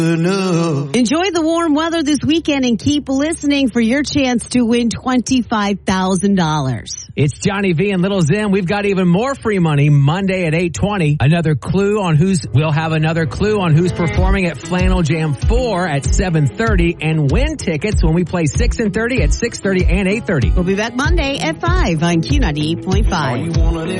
Enjoy the warm weather this weekend and keep listening for your chance to win $25,000. It's Johnny V and Little Zim. We've got even more free money Monday at 8:20. We'll have another clue on who's performing at Flannel Jam 4 at 7:30 and win tickets when we play 6 and 30 at 6:30 and 8:30. We'll be back Monday at 5 on Q98.5.